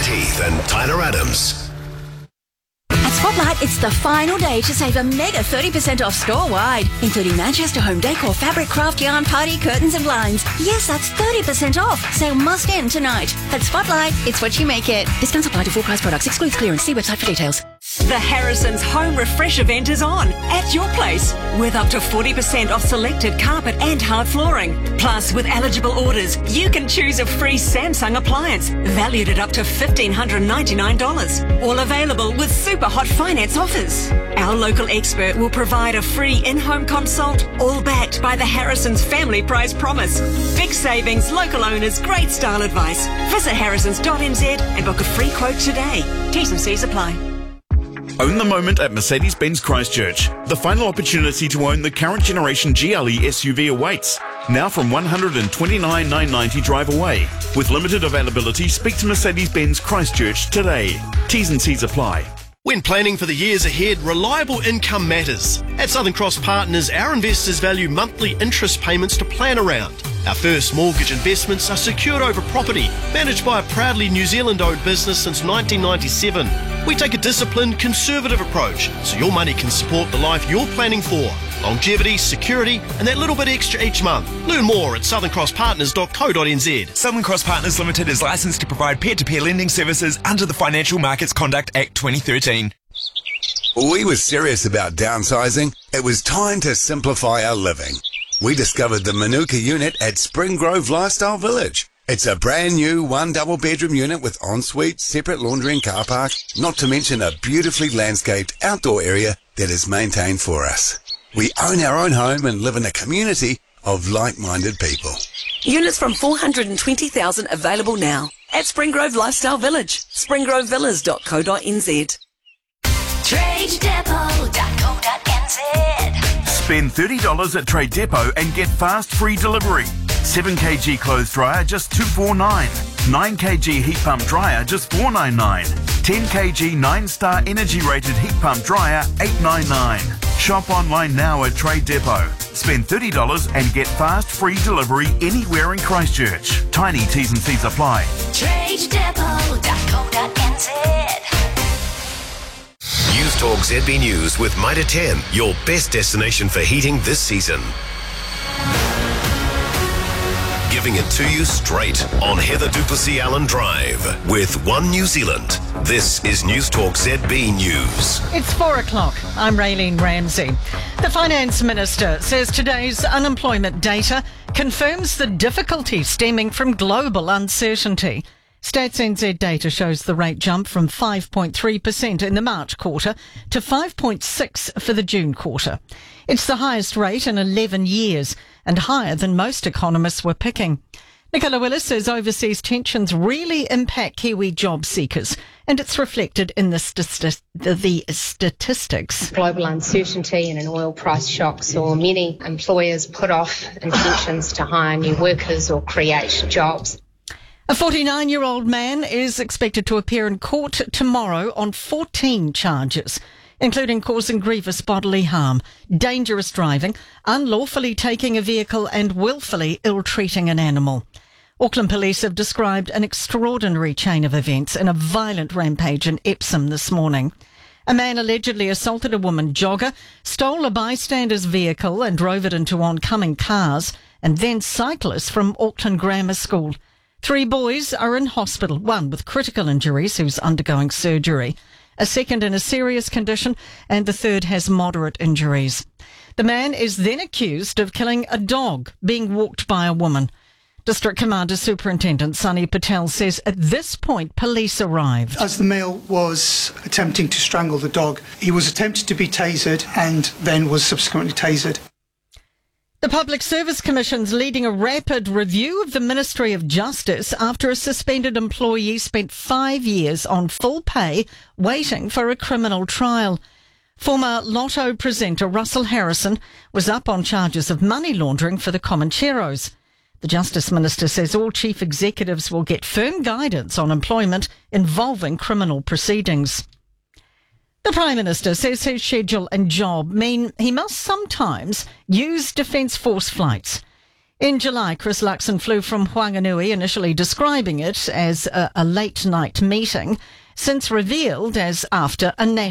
Matt Heath and Tyler Adams. At Spotlight, it's the final day to save a mega 30% off store-wide, including Manchester home decor, fabric, craft, yarn, party, curtains and blinds. Yes, that's 30% off. Sale must end tonight. At Spotlight, it's what you make it. Discounts apply to full price products. Excludes clearance. See website for details. The Harrison's Home Refresh event is on at your place with up to 40% off selected carpet and hard flooring. Plus, with eligible orders, you can choose a free Samsung appliance valued at up to $1,599. All available with super hot finance offers. Our local expert will provide a free in-home consult, all backed by the Harrison's Family Price Promise. Big savings, local owners, great style advice. Visit harrisons.nz and book a free quote today. T's and C's apply. Own the moment at Mercedes-Benz Christchurch. The final opportunity to own the current generation GLE SUV awaits. Now from $129,990 drive away. With limited availability, speak to Mercedes-Benz Christchurch today. T's and C's apply. When planning for the years ahead, reliable income matters. At Southern Cross Partners, our investors value monthly interest payments to plan around. Our first mortgage investments are secured over property, managed by a proudly New Zealand-owned business since 1997. We take a disciplined, conservative approach, so your money can support the life you're planning for. Longevity, security, and that little bit extra each month. Learn more at southerncrosspartners.co.nz. Southern Cross Partners Limited is licensed to provide peer-to-peer lending services under the Financial Markets Conduct Act 2013. We were serious about downsizing. It was time to simplify our living. We discovered the Manuka unit at Spring Grove Lifestyle Village. It's a brand new 1 double bedroom unit with ensuite, separate laundry and car park, not to mention a beautifully landscaped outdoor area that is maintained for us. We own our own home and live in a community of like-minded people. Units from $420,000 available now at Springgrove Lifestyle Village, springgrovevillas.co.nz. TradeDepot.co.nz. Spend $30 at Trade Depot and get fast free delivery. 7kg clothes dryer just $249. 9kg heat pump dryer just $499. 10kg 9-star energy rated heat pump dryer $899. Shop online now at Trade Depot. Spend $30 and get fast free delivery anywhere in Christchurch. Tiny T's and C's apply. TradeDepot.co.nz. News Talk ZB News with Mitre 10, your best destination for heating this season. Giving it to you straight on Heather du Plessis-Allen Drive with One New Zealand. This is News Talk ZB News. It's 4 o'clock. I'm Raylene Ramsey. The Finance Minister says today's unemployment data confirms the difficulty stemming from global uncertainty. Stats NZ data shows the rate jump from 5.3% in the March quarter to 5.6% for the June quarter. It's the highest rate in 11 years and higher than most economists were picking. Nicola Willis says overseas tensions really impact Kiwi job seekers, and it's reflected in the statistics. Global uncertainty and an oil price shock saw many employers put off intentions to hire new workers or create jobs. A 49-year-old man is expected to appear in court tomorrow on 14 charges, including causing grievous bodily harm, dangerous driving, unlawfully taking a vehicle and willfully ill-treating an animal. Auckland Police have described an extraordinary chain of events in a violent rampage in Epsom this morning. A man allegedly assaulted a woman jogger, stole a bystander's vehicle and drove it into oncoming cars, and then cyclists from Auckland Grammar School. 3 boys are in hospital, one with critical injuries who's undergoing surgery, a second in a serious condition, and the third has moderate injuries. The man is then accused of killing a dog being walked by a woman. District Commander Superintendent Sunny Patel says at this point police arrived. As the male was attempting to strangle the dog, he was attempted to be tasered and then was subsequently tasered. The Public Service Commission's leading a rapid review of the Ministry of Justice after a suspended employee spent 5 years on full pay waiting for a criminal trial. Former Lotto presenter Russell Harrison was up on charges of money laundering for the Comancheros. The Justice Minister says all chief executives will get firm guidance on employment involving criminal proceedings. The Prime Minister says his schedule and job mean he must sometimes use Defence Force flights. In July, Chris Luxon flew from Whanganui, initially describing it as a late-night meeting, since revealed as after a national